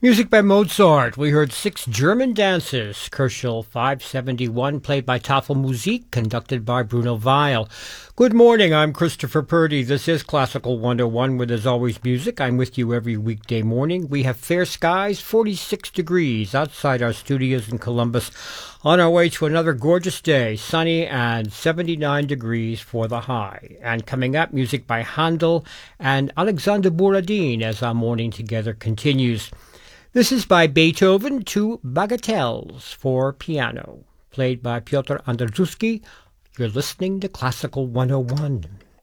Music by Mozart. We heard Six German Dances, Kerschel 571, played by Tafelmusik, conducted by Bruno Weil. Good morning, I'm Christopher Purdy. This is Classical 101, where there's always music. I'm with you every weekday morning. We have fair skies, 46 degrees outside our studios in Columbus. On our way to another gorgeous day, sunny and 79 degrees for the high. And coming up, music by Handel and Alexander Borodin as our morning together continues. This is by Beethoven, two Bagatelles for piano, played by Piotr Anderszewski. You're listening to Classical 101.